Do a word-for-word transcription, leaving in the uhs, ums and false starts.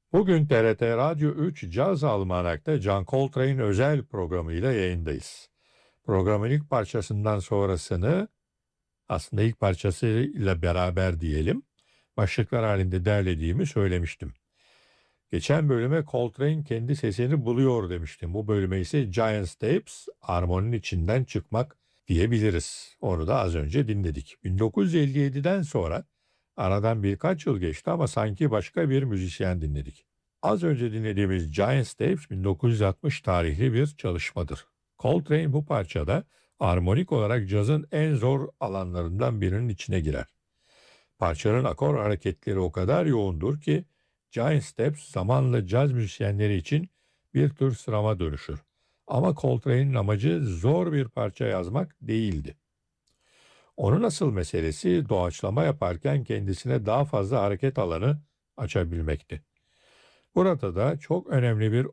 Bugün T R T Radyo üç Caz Almanak'ta John Coltrane özel programıyla yayındayız. Programın ilk parçasından sonrasını aslında ilk parçasıyla beraber diyelim başlıklar halinde derlediğimi söylemiştim. Geçen bölüme Coltrane kendi sesini buluyor demiştim. Bu bölüme ise Giant Steps, armoninin içinden çıkmak diyebiliriz. Onu da az önce dinledik. bin dokuz yüz elli yediden sonra aradan birkaç yıl geçti ama sanki başka bir müzisyen dinledik. Az önce dinlediğimiz Giant Steps bin dokuz yüz altmış tarihli bir çalışmadır. Coltrane bu parçada armonik olarak cazın en zor alanlarından birinin içine girer. Parçanın akor hareketleri o kadar yoğundur ki Giant Steps zamanla caz müzisyenleri için bir tür sırama dönüşür. Ama Coltrane'in amacı zor bir parça yazmak değildi. Onun asıl meselesi doğaçlama yaparken kendisine daha fazla hareket alanı açabilmekti. Burada da çok önemli bir